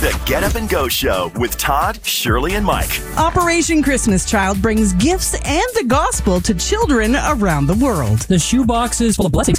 The Get Up and Go Show with Todd, Shirley, and Mike. Operation Christmas Child brings gifts and the gospel to children around the world. The shoebox is full of blessings.